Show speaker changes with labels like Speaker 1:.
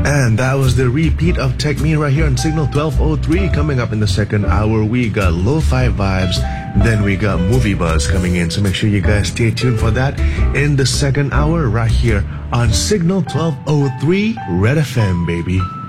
Speaker 1: And that was the repeat of Tech Me right here on Signal 1203. Coming up in the second hour, we got Lo-Fi Vibes. Then we got Movie Buzz coming in. So make sure you guys stay tuned for that in the second hour right here on Signal 1203 Red FM, baby.